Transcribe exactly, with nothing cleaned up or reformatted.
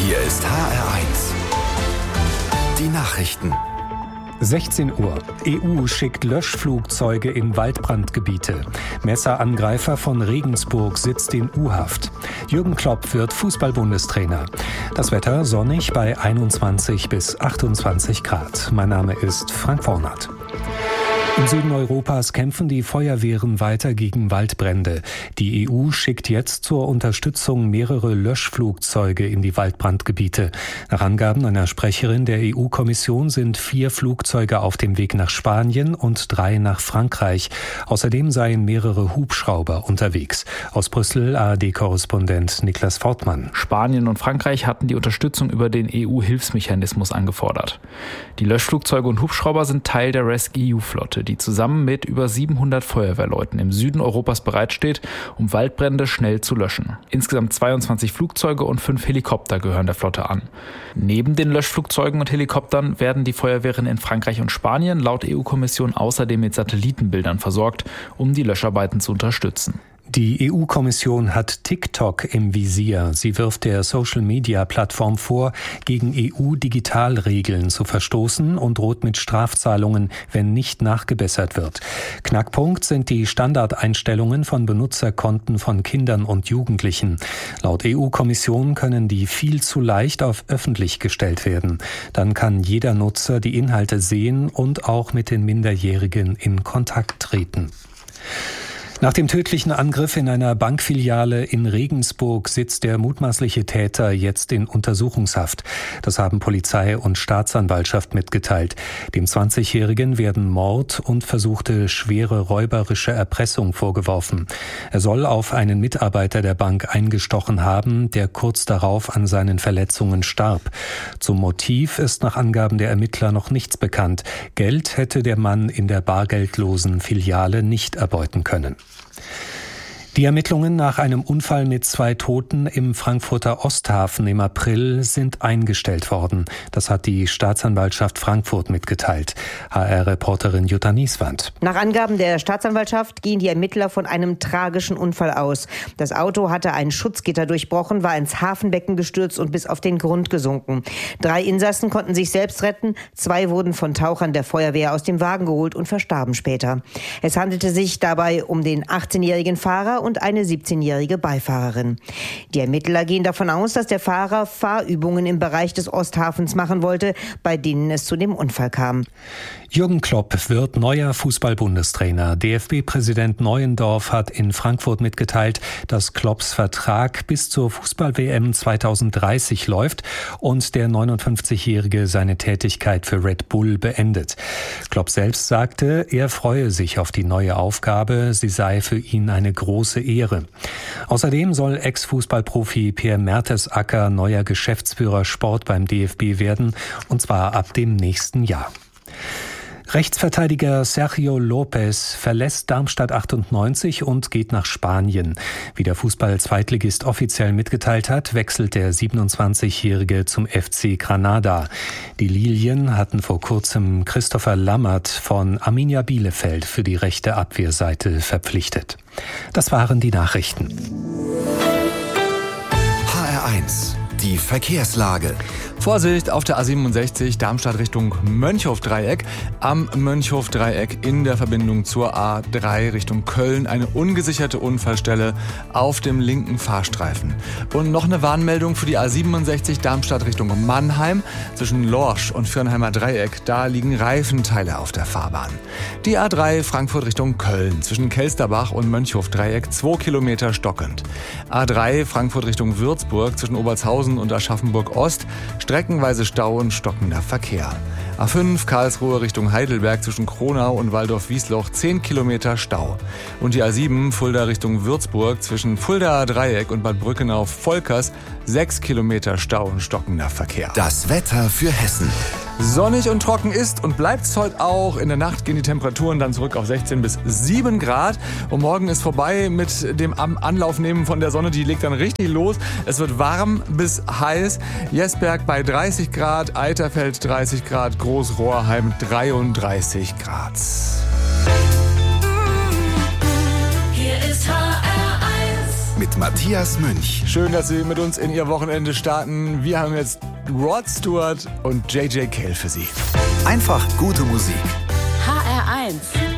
Hier ist H R eins. Die Nachrichten. sechzehn Uhr. E U schickt Löschflugzeuge in Waldbrandgebiete. Messerangreifer von Regensburg sitzt in U-Haft. Jürgen Klopp wird Fußball-Bundestrainer. Das Wetter sonnig bei einundzwanzig bis achtundzwanzig Grad. Mein Name ist Frank Vornert. Im Süden Europas kämpfen die Feuerwehren weiter gegen Waldbrände. Die E U schickt jetzt zur Unterstützung mehrere Löschflugzeuge in die Waldbrandgebiete. Nach Angaben einer Sprecherin der E U-Kommission sind vier Flugzeuge auf dem Weg nach Spanien und drei nach Frankreich. Außerdem seien mehrere Hubschrauber unterwegs. Aus Brüssel A R D-Korrespondent Niklas Fortmann. Spanien und Frankreich hatten die Unterstützung über den E U-Hilfsmechanismus angefordert. Die Löschflugzeuge und Hubschrauber sind Teil der rescEU Flotte, die zusammen mit über siebenhundert Feuerwehrleuten im Süden Europas bereitsteht, um Waldbrände schnell zu löschen. Insgesamt zweiundzwanzig Flugzeuge und fünf Helikopter gehören der Flotte an. Neben den Löschflugzeugen und Helikoptern werden die Feuerwehren in Frankreich und Spanien laut E U-Kommission außerdem mit Satellitenbildern versorgt, um die Löscharbeiten zu unterstützen. Die E U-Kommission hat TikTok im Visier. Sie wirft der Social-Media-Plattform vor, gegen E U-Digitalregeln zu verstoßen und droht mit Strafzahlungen, wenn nicht nachgebessert wird. Knackpunkt sind die Standardeinstellungen von Benutzerkonten von Kindern und Jugendlichen. Laut E U-Kommission können die viel zu leicht auf öffentlich gestellt werden. Dann kann jeder Nutzer die Inhalte sehen und auch mit den Minderjährigen in Kontakt treten. Nach dem tödlichen Angriff in einer Bankfiliale in Regensburg sitzt der mutmaßliche Täter jetzt in Untersuchungshaft. Das haben Polizei und Staatsanwaltschaft mitgeteilt. Dem zwanzigjährigen werden Mord und versuchte schwere räuberische Erpressung vorgeworfen. Er soll auf einen Mitarbeiter der Bank eingestochen haben, der kurz darauf an seinen Verletzungen starb. Zum Motiv ist nach Angaben der Ermittler noch nichts bekannt. Geld hätte der Mann in der bargeldlosen Filiale nicht erbeuten können. Die Ermittlungen nach einem Unfall mit zwei Toten im Frankfurter Osthafen im April sind eingestellt worden. Das hat die Staatsanwaltschaft Frankfurt mitgeteilt. H R-Reporterin Jutta Nieswand. Nach Angaben der Staatsanwaltschaft gehen die Ermittler von einem tragischen Unfall aus. Das Auto hatte ein Schutzgitter durchbrochen, war ins Hafenbecken gestürzt und bis auf den Grund gesunken. Drei Insassen konnten sich selbst retten. Zwei wurden von Tauchern der Feuerwehr aus dem Wagen geholt und verstarben später. Es handelte sich dabei um den achtzehnjährigen Fahrer und eine siebzehnjährige Beifahrerin. Die Ermittler gehen davon aus, dass der Fahrer Fahrübungen im Bereich des Osthafens machen wollte, bei denen es zu dem Unfall kam. Jürgen Klopp wird neuer Fußball-Bundestrainer. D F B-Präsident Neuendorf hat in Frankfurt mitgeteilt, dass Klopps Vertrag bis zur Fußball-W M zweitausenddreißig läuft und der neunundfünfzigjährige seine Tätigkeit für Red Bull beendet. Klopp selbst sagte, er freue sich auf die neue Aufgabe, sie sei für ihn eine große Ehre. Außerdem soll Ex-Fußballprofi Pierre Mertesacker neuer Geschäftsführer Sport beim D F B werden, und zwar ab dem nächsten Jahr. Rechtsverteidiger Sergio Lopez verlässt Darmstadt achtundneunzig und geht nach Spanien. Wie der Fußball-Zweitligist offiziell mitgeteilt hat, wechselt der siebenundzwanzigjährige zum F C Granada. Die Lilien hatten vor kurzem Christopher Lammert von Arminia Bielefeld für die rechte Abwehrseite verpflichtet. Das waren die Nachrichten. H R eins. Die Verkehrslage. Vorsicht auf der A siebenundsechzig Darmstadt Richtung Mönchhof-Dreieck. Am Mönchhof-Dreieck in der Verbindung zur A drei Richtung Köln eine ungesicherte Unfallstelle auf dem linken Fahrstreifen. Und noch eine Warnmeldung für die A siebenundsechzig Darmstadt Richtung Mannheim. Zwischen Lorsch und Fürnheimer Dreieck, da liegen Reifenteile auf der Fahrbahn. Die A drei Frankfurt Richtung Köln. Zwischen Kelsterbach und Mönchhof-Dreieck zwei Kilometer stockend. A drei Frankfurt Richtung Würzburg zwischen Obertshausen und Aschaffenburg Ost. Streckenweise Stau und stockender Verkehr. A fünf Karlsruhe Richtung Heidelberg zwischen Kronau und Waldorf-Wiesloch zehn Kilometer Stau. Und die A sieben Fulda Richtung Würzburg zwischen Fuldaer Dreieck und Bad Brückenau-Volkers sechs Kilometer Stau und stockender Verkehr. Das Wetter für Hessen. Sonnig und trocken ist und bleibt es heute auch. In der Nacht gehen die Temperaturen dann zurück auf sechzehn bis sieben Grad. Und morgen ist vorbei mit dem Anlaufnehmen von der Sonne. Die legt dann richtig los. Es wird warm bis heiß. Jesberg bei dreißig Grad, Eiterfeld dreißig Grad, Großrohrheim dreiunddreißig Grad. Mit mit Matthias Münch. Schön, dass Sie mit uns in Ihr Wochenende starten. Wir haben jetzt Rod Stewart und J J Cale für Sie. Einfach gute Musik. H R eins.